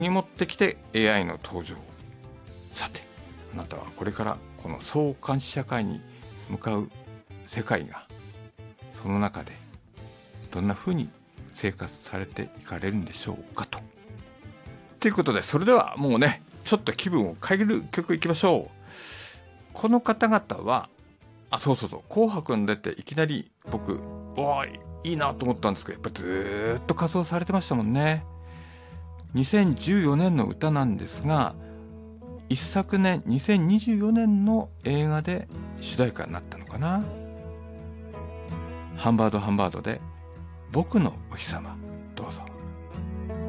に持ってきて AI の登場。さて、あなたはこれからこの相関視社会に向かう世界が、その中でどんな風に生活されていかれるんでしょうかということで、それではもうね、ちょっと気分を変える曲いきましょう。この方々は、そう、紅白に出ていきなり僕、おーいいなと思ったんですけど、やっぱずーっと活動されてましたもんね。2014年の歌なんですが、一昨年2024年の映画で主題歌になったのかな。ハンバードで僕のお日様。